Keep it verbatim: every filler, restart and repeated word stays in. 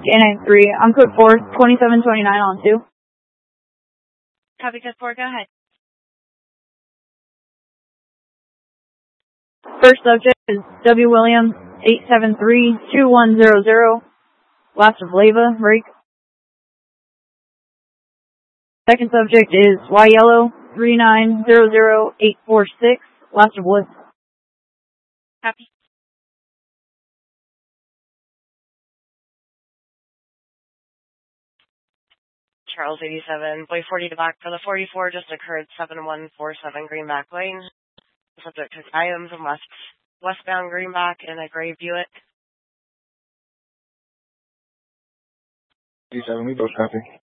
Canine three, on code four, twenty-seven twenty-nine on two. Copy code four, go ahead. First subject is W. Williams, eight seven three, two one zero zero, last of Leva, break. Second subject is Y Yellow, three nine zero zero eight four six, last of Woods. Copy. Charles eighty-seven, Boy forty to back for the forty-four, just occurred seven one four seven Greenback Lane. The subject took items from west, westbound Greenback in a gray Buick. eighty-seven, we both copy.